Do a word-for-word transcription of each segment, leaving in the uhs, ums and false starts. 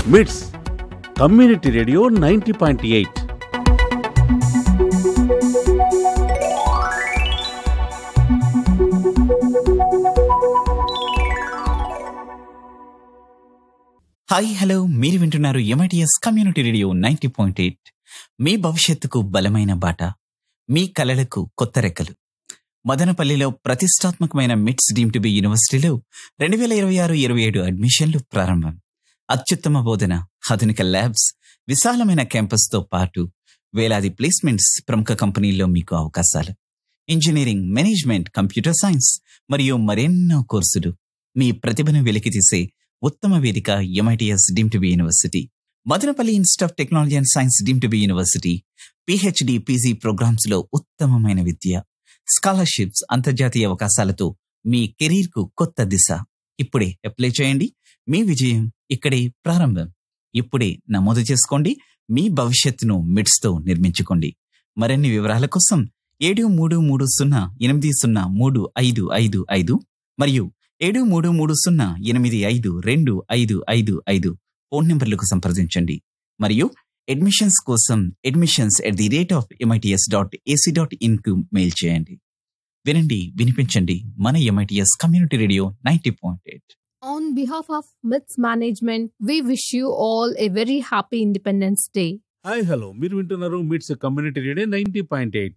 మిట్స్ community radio ninety point eight. Hi hello, మీరు వింటున్నారు MITS community radio ninety point eight. మీ భవిష్యత్తుకు బలమైన బాట, మీ కలలకు కొత్త రెక్కలు. మదనపల్లిలో ప్రతిష్టాత్మకమైన మిట్స్ డీమ్ టు బి యూనివర్సిటీలో రెండు వేల ఇరవై ఆరు ఇరవై ఏడు అడ్మిషన్లు ప్రారంభం. అత్యుత్తమ బోధన, ఆధునిక ల్యాబ్స్, విశాలమైన క్యాంపస్తో పాటు వేలాది ప్లేస్మెంట్స్, ప్రముఖ కంపెనీల్లో మీకు అవకాశాలు. ఇంజనీరింగ్, మేనేజ్మెంట్, కంప్యూటర్ సైన్స్ మరియు మరెన్నో కోర్సులు. మీ ప్రతిభను వెలికితీసే ఉత్తమ వేదిక MITS deem to be university. Madanapalle institute of technology and science deem to be university. PhD, PG programmes లో ఉత్తమమైన విద్య, స్కాలర్షిప్స్, అంతర్జాతీయ అవకాశాలతో మీ కెరీర్ కు కొత్త దిశ. ఇప్పుడే అప్లై చేయండి. మీ విజయం ఇక్కడే ప్రారంభం. ఇప్పుడే నమోదు చేసుకోండి. మీ భవిష్యత్తును మిట్స్ తో నిర్మించుకోండి. మరిన్ని వివరాల కోసం ఏడు మూడు మూడు సున్నా ఎనిమిది సున్నా మూడు ఐదు ఐదు ఐదు మరియు ఏడు మూడు మూడు సున్నా ఎనిమిది ఐదు రెండు ఐదు ఐదు ఐదు ఫోన్ నెంబర్లకు సంప్రదించండి. మరియు అడ్మిషన్స్ కోసం admissions at the rate of MITS dot AC dot in కు మెయిల్ చేయండి. వినండి, వినిపించండి. మన MITS community radio ninety point eight. On behalf of మిట్స్ Management, we wish you all a very happy Independence Day. Hi hello, మీరు వింటున్నారు మిట్స్ community radio ninety point eight.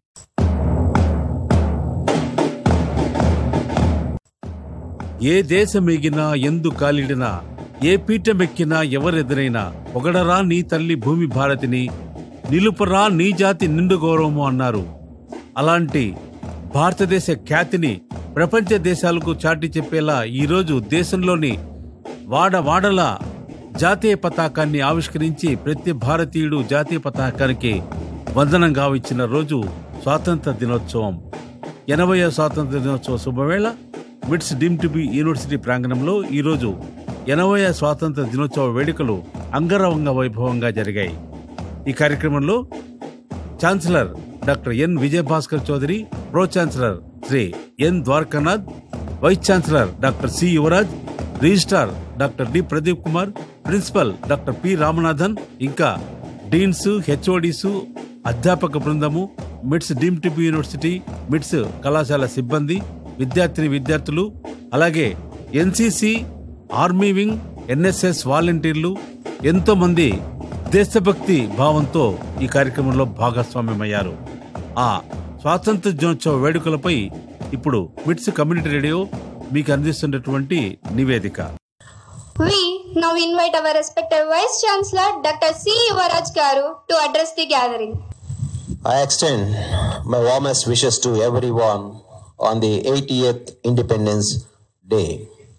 ఏ దేశమెగినా, ఎందు కాలిడినా, ఏ పీఠమెక్కినా, ఎవరెదురైనా పొగడరా నీ తల్లి భూమి భారతిని, నిలుపరా నీ జాతి నిండు గౌరవము అన్నారు. అలాంటి భారతదేశ ఖ్యాతిని ప్రపంచ దేశాలకు చాటి చెప్పేలా ఈరోజు దేశంలోని వాడ వాడల జాతీయ పతాకాన్ని ఆవిష్కరించి ప్రతి భారతీయుడు జాతీయ పతాకానికి వందనం గావించిన రోజు స్వాతంత్ర దినోత్సవం. ఎనభై స్వాతంత్ర దినోత్సవ శుభవేళ మిట్స్ డీమ్ టు బి యూనివర్సిటీ ప్రాంగణంలో ఈరోజు ఎనభై స్వాతంత్ర దినోత్సవ వేడుకలు అంగరంగ వైభవంగా జరిగాయి. ఈ కార్యక్రమంలో chancellor doctor N Vijayabhaskar Chowdary, pro chancellor Shri ఎన్ Dwarakanath, vice chancellor doctor C Yuvraj, registrar doctor D Pradeep Kumar, principal doctor P Ramanathan, ఇంకా డీన్స్, హెచ్ఓడిస్, అధ్యాపక బృందము, మిట్స్ డీమ్ టు బి యూనివర్సిటీ, మిట్స్ కళాశాల సిబ్బంది, విద్యార్థిని విద్యార్థులు, అలాగే ఎన్సిసి, ఆర్మీ వింగ్, ఎన్ఎస్ఎస్ వాలంటీర్లు ఎంతో మంది దేశభక్తి భావంతో ఈ కార్యక్రమంలో భాగస్వామ్యమయ్యారు. ఆ స్వాతంత్ర దినోత్సవ వేడుకలపై ఇప్పుడు మిట్స్ కమ్యూనిటీ రేడియో మీకు అందిస్తున్నటువంటి నివేదిక. We now invite our respected Vice Chancellor Doctor C. Yuvaraj Garu to address the gathering. I extend my warmest wishes to everyone on the eightieth Independence Day.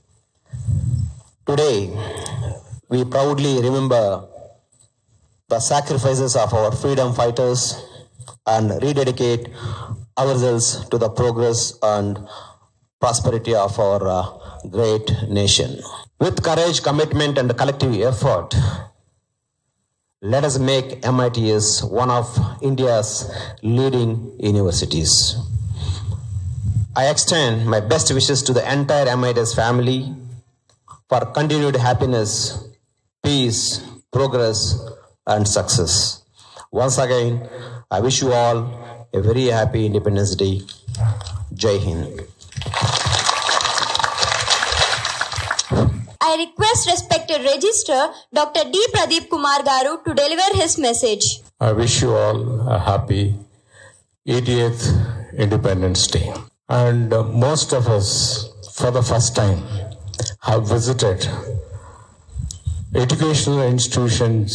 Today, we proudly remember the sacrifices of our freedom fighters and rededicate ourselves to the progress and prosperity of our uh, great nation. With courage, commitment, and collective effort, let us make M I T S one of India's leading universities. I extend my best wishes to the entire M I T S family for continued happiness, peace, progress, and success. Once again, I wish you all a very happy Independence Day. Jai Hind. I request respected Registrar Doctor D. Pradeep Kumar Garu to deliver his message. I wish you all a happy eightieth Independence Day. And uh, most of us, for the first time, have visited educational institutions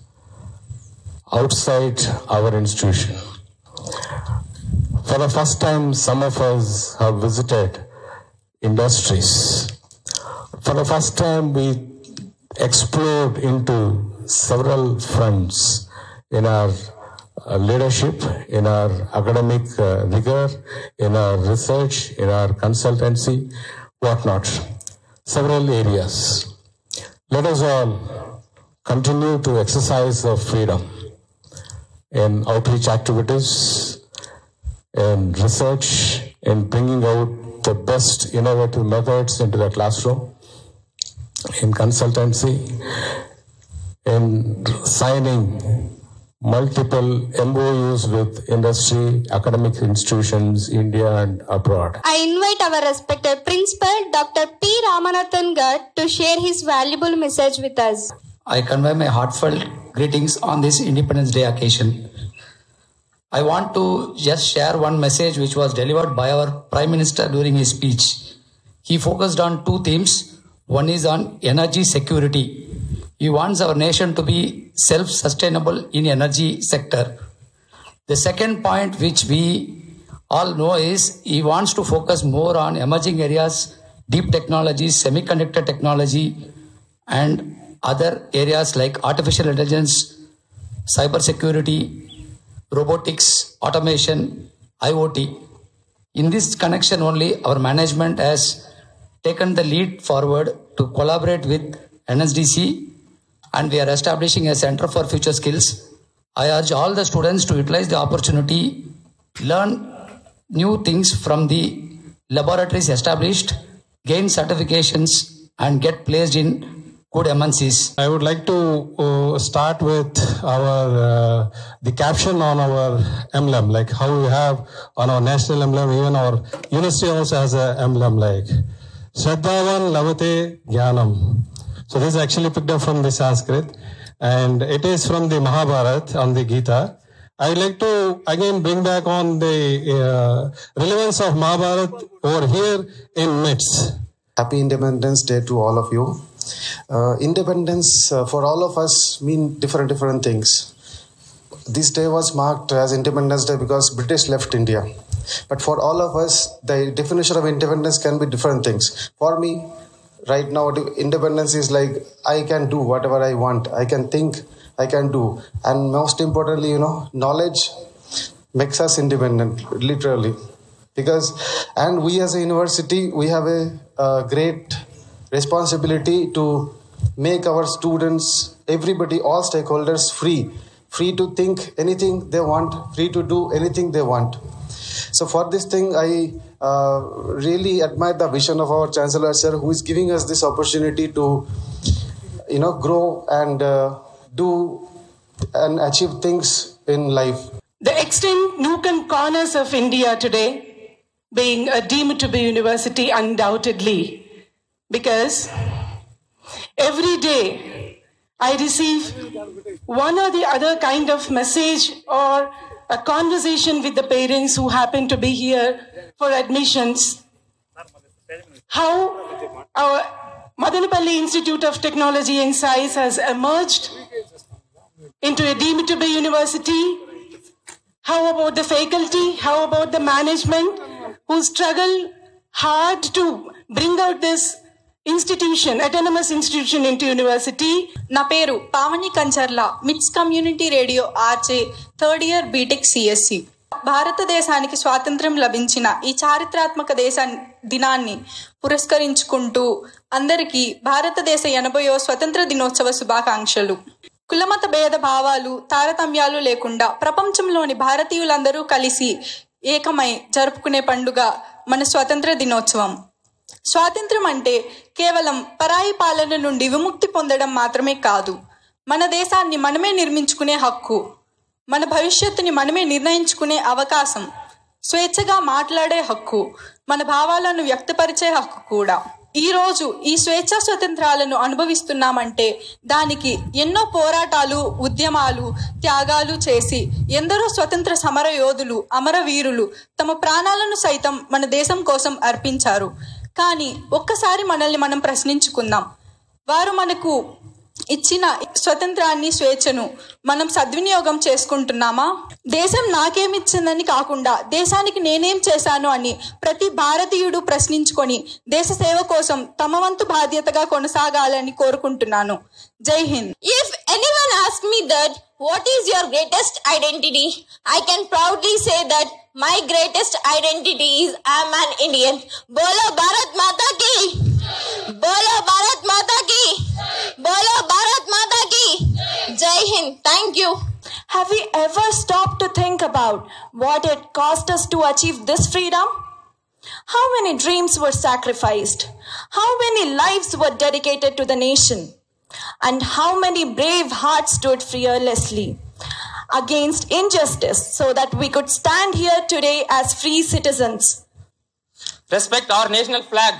outside our institution. For the first time, some of us have visited industries. For the first time, we explored into several fronts in our uh, leadership, in our academic uh, rigor, in our research, in our consultancy, whatnot. Several areas. Let us all continue to exercise our freedom in outreach activities, in research, in bringing out the best innovative methods into the classroom, in consultancy, and signing multiple M O Us with industry, academic institutions, India and abroad. I invite our respected principal, Doctor P. Ramanathan Garg, to share his valuable message with us. I convey my heartfelt greetings on this Independence Day occasion. I want to just share one message which was delivered by our Prime Minister during his speech. He focused on two themes. One is on energy security. He wants our nation to be self-sustainable in energy sector. The second point which we all know is he wants to focus more on emerging areas, deep technologies, semiconductor technology, and other areas like artificial intelligence, cyber security, robotics, automation, I O T. In this connection only, our management has taken the lead forward to collaborate with N S D C, and we are establishing a Center for Future Skills. I urge all the students to utilize the opportunity, learn new things from the laboratories established, gain certifications, and get placed in good M N Cs. I would like to uh, start with our uh, the caption on our emblem, like how we have on our national emblem, even our university also has an emblem like Shraddhavan Lavate Jnanam. So this is actually picked up from the Sanskrit, and it is from the Mahabharata on the Gita. I would like to again bring back on the uh, relevance of Mahabharata over here in M I T S. Happy Independence Day to all of you. Uh, independence uh, for all of us mean different different things. This day was marked as Independence Day because British left India. But for all of us, the definition of independence can be different things. For me, right now, independence is like I can do whatever I want. I can think, I can do. And most importantly, you know, knowledge makes us independent, literally. Because, and we as a university, we have a, a great responsibility to make our students, everybody, all stakeholders free. Free to think anything they want, free to do anything they want. So for this thing, I uh, really admire the vision of our Chancellor, sir, who is giving us this opportunity to, you know, grow and uh, do and achieve things in life. The extent nook and corners of India today being uh, deemed to be university undoubtedly, because every day I receive one or the other kind of message or a conversation with the parents who happen to be here for admissions. How our Madanapalli Institute of Technology and Science has emerged into a deemed to be university. How about the faculty? How about the management who struggle hard to bring out this institution, autonomous institution into university? నా పేరు పావని కంచర్ల, మిట్స్ community radio RJ, third year BTech CSC. భారతదేశానికి స్వాతంత్ర్యం లభించిన ఈ చారిత్రాత్మక దేశ దినాన్ని పురస్కరించుకుంటూ అందరికీ భారతదేశ ఎనభైవ స్వతంత్ర దినోత్సవ శుభాకాంక్షలు. కులమత భేద భావాలు, తారతమ్యాలు లేకుండా ప్రపంచంలోని భారతీయులందరూ కలిసి ఏకమై జరుపుకునే పండుగ మన స్వతంత్ర దినోత్సవం. స్వాతంత్ర్యం అంటే కేవలం పరాయి పాలన నుండి విముక్తి పొందడం మాత్రమే కాదు, మన దేశాన్ని మనమే నిర్మించుకునే హక్కు, మన భవిష్యత్తుని మనమే నిర్ణయించుకునే అవకాశం, స్వేచ్ఛగా మాట్లాడే హక్కు, మన భావాలను వ్యక్తపరిచే హక్కు కూడా. ఈరోజు ఈ స్వేచ్ఛా స్వతంత్రాలను అనుభవిస్తున్నామంటే దానికి ఎన్నో పోరాటాలు, ఉద్యమాలు, త్యాగాలు చేసి ఎందరో స్వతంత్ర సమర యోధులు, అమరవీరులు తమ ప్రాణాలను సైతం మన దేశం కోసం అర్పించారు. కానీ ఒక్కసారి మనల్ని మనం ప్రశ్నించుకుందాం, వారు మనకు ఇచ్చిన స్వతంత్రాన్ని, స్వేచ్ఛను మనం సద్వినియోగం చేసుకుంటున్నామా? దేశం నాకేమిచ్చిందని కాకుండా దేశానికి నేనేం చేశాను అని ప్రతి భారతీయుడు ప్రశ్నించుకొని దేశ సేవ కోసం తమ వంతు బాధ్యతగా కొనసాగాలని కోరుకుంటున్నాను. జై Hind. If anyone asks me that what is your greatest identity, I can proudly say that my greatest identity is I am an Indian. Bolo Bharat Mata ki! Bolo Bharat Mata ki! Bolo Bharat Mata ki! Jai Hind. Thank you. Have we ever stopped to think about what it cost us to achieve this freedom? How many dreams were sacrificed? How many lives were dedicated to the nation? And how many brave hearts stood fearlessly against injustice so that we could stand here today as free citizens. Respect our national flag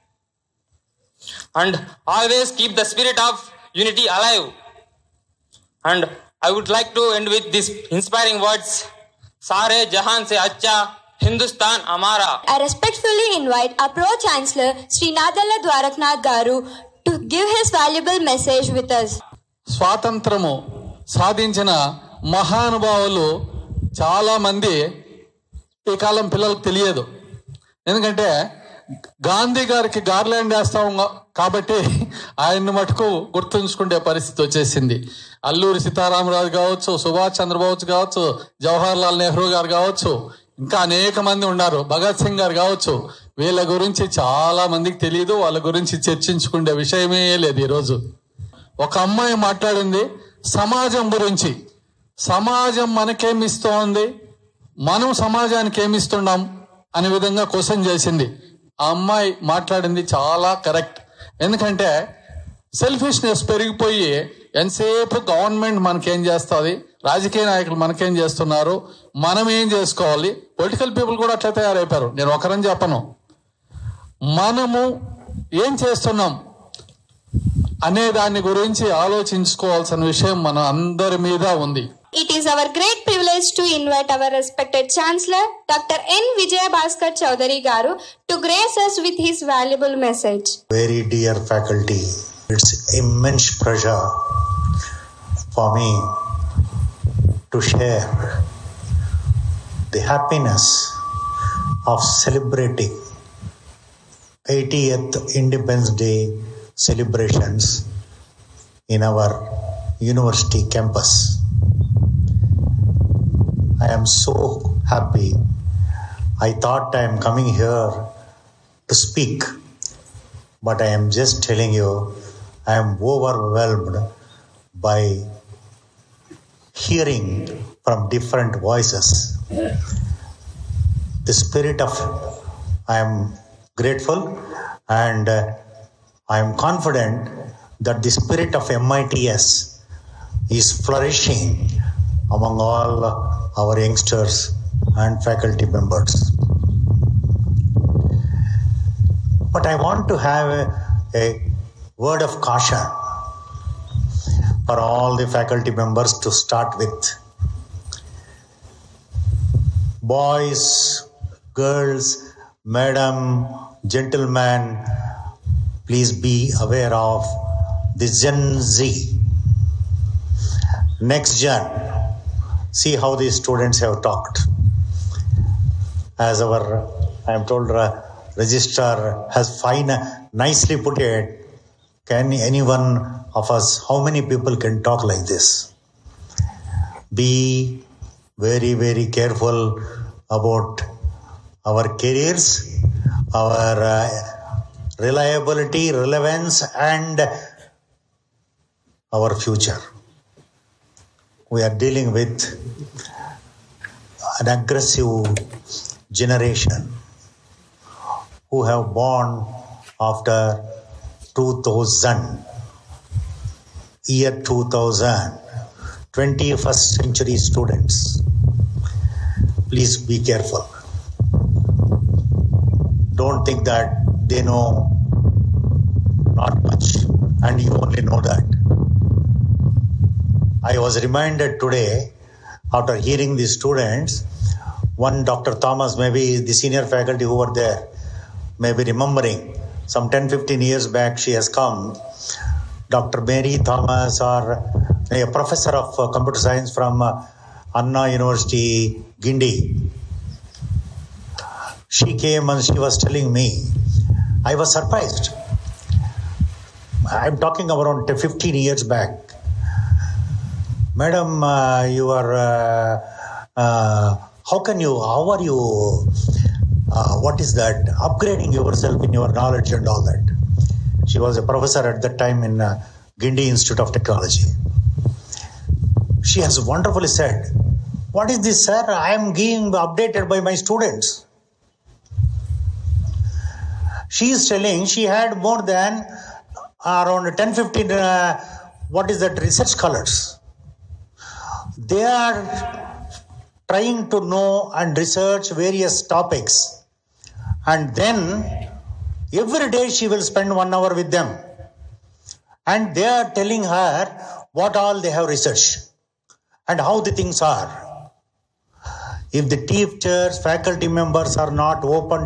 and always keep the spirit of unity alive. And I would like to end with these inspiring words. Sare Jahan se Acha Hindustan Amara. I respectfully invite our Pro-Chancellor Sri Nadala Dwaraknath Garu to give his valuable message with us. స్వాతంత్రము సాధించిన మహానుభావులు చాలా మంది ఈ కాలం పిల్లలకు తెలియదు. ఎందుకంటే గాంధీ గారికి garland వేస్తాం కాబట్టి ఆయన్ని మటుకు గుర్తుంచుకునే పరిస్థితి వచ్చేసింది. అల్లూరి సీతారామరాజు కావచ్చు, సుభాష్ చంద్రబోస్ కావచ్చు, జవహర్ లాల్ నెహ్రూ గారు కావచ్చు, ఇంకా అనేక మంది ఉన్నారు, భగత్ సింగ్ గారు కావచ్చు. వీళ్ళ గురించి చాలా మందికి తెలియదు, వాళ్ళ గురించి చర్చించుకునే విషయమే లేదు. ఈరోజు ఒక అమ్మాయి మాట్లాడింది సమాజం గురించి. సమాజం మనకేమిస్తోంది, మనం సమాజానికి ఏమిస్తున్నాం అనే విధంగా క్వశ్చన్ చేసింది. ఆ అమ్మాయి మాట్లాడింది చాలా కరెక్ట్. ఎందుకంటే సెల్ఫిష్నెస్ పెరిగిపోయి ఎంతసేపు గవర్నమెంట్ మనకేం చేస్తుంది, రాజకీయ నాయకులు మనకేం చేస్తున్నారు, మనం ఏం చేసుకోవాలి. పొలిటికల్ పీపుల్ కూడా అట్లా తయారైపోయారు. నేను ఒకరని చెప్పను, మనము ఏం చేస్తున్నాం అనే దాని గురించి ఆలోచించుకోవాల్సిన విషయం మన అందరి మీద ఉంది. It is our great privilege to invite our respected Chancellor, Doctor N. Vijaya Bhaskar Chaudhary Garu, to grace us with his valuable message. Very dear faculty, it's immense pleasure for me to share the happiness of celebrating eightieth Independence Day celebrations in our university campus. I am so happy. I thought I am coming here to speak, but I am just telling you, I am overwhelmed by hearing from different voices. The spirit of, I am grateful and uh, I am confident that the spirit of M I T S is flourishing among all our youngsters and faculty members. But I want to have a, a word of caution for all the faculty members to start with. Boys, girls, madam, gentlemen, please be aware of the Gen Z. Next gen. See how these students have talked. As our, I am told, uh, registrar has fine, nicely put it. Can any one of us, how many people can talk like this? Be very, very careful about our careers, our uh, reliability, relevance, and our future. We are dealing with an aggressive generation who have born after two thousand, year two thousand, twenty-first century students. Please be careful. Don't think that they know not much and you only know that. I was reminded today, after hearing the students, one Doctor Thomas, maybe the senior faculty who were there, may be remembering, some ten to fifteen years back she has come, Doctor Mary Thomas, or a professor of uh, computer science from uh, Anna University, Guindy. She came and she was telling me, I was surprised. I'm talking around fifteen years back. Madam, uh, you are, uh, uh, how can you, how are you, uh, what is that, upgrading yourself in your knowledge and all that. She was a professor at that time in uh, Guindy Institute of Technology. She has wonderfully said, what is this, sir? I am being updated by my students. She is telling she had more than around ten fifteen, uh, what is that, research scholars. They are trying to know and research various topics. And then every day she will spend one hour with them. And they are telling her what all they have researched and how the things are. If the teachers, faculty members are not open